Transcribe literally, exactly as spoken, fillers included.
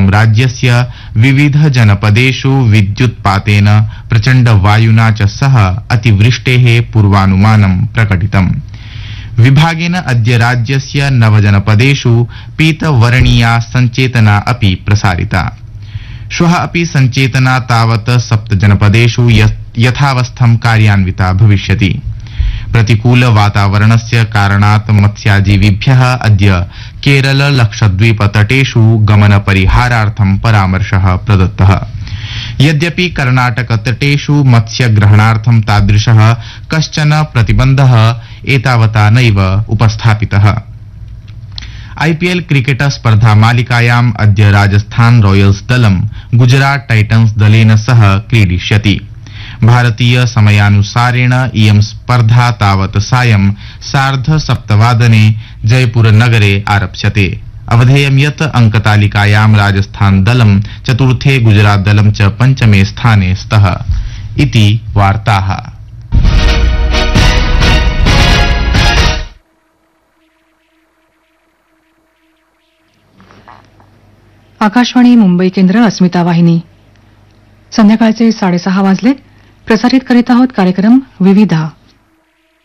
इदं राज्यस्य विविध जनपदेषु विद्युत्पातेन प्रचण्ड वायुना च सह अतिवृष्टेः पूर्वानुमानं प्रकटितम्। विभागेन अद्य राज्यस्य नवजनपदेषु पीतवर्णीया सञ्चेतना अपि प्रसारिता। श्वः अपि सञ्चेतना तावत् सप्तजनपदेषु यथावस्थं कार्यान्विता भविष्यति। प्रतिकूल वातावरणस्य कारणात् मत्स्याजीविभ्यः अद्य केरल लक्षद्वीप तटेषु गमन परिहारार्थं परामर्शः प्रदत्तः। यद्यपि कर्णाटक तटेषु मत्स्यग्रहणार्थं तादृशः कश्चन प्रतिबन्धः एतावता नैव उपस्थापितः। आईपीएल क्रिकेट स्पर्धा मालिकायाम् अद्य राजस्थान रॉयल्स दलं गुजरात टाइटन्स दलेन सह क्रीडिष्यति। भारतीय समयानुसारेण इयं स्पर्धा तावत् सायं सार्ध सप्तवादने जयपुर नगरे आरप्स्यते। अवधेयं यत् अंकतालिकायां राजस्थान दलं चतुर्थे, गुजरात दलं च पंचमे स्थाने स्तः इति वार्ताः। आकाशवाणी मुंबई केंद्र, अस्मिता वाहिनी। संध्याकाळचे साडेसहा वाजले. प्रसारित करीत आहोत कार्यक्रम विविधा.